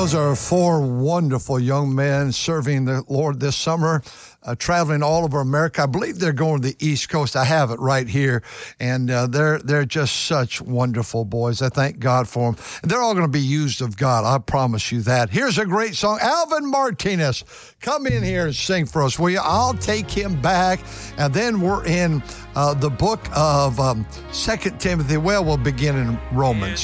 Those are four wonderful young men serving the Lord this summer, traveling all over America. I believe they're going to the East Coast. I have it right here, and they're just such wonderful boys. I thank God for them. And they're all going to be used of God. I promise you that. Here's a great song. Alvin Martinez, come in here and sing for us, will you? I'll take him back, and then we're in the book of 2 Timothy. Well, we'll begin in Romans.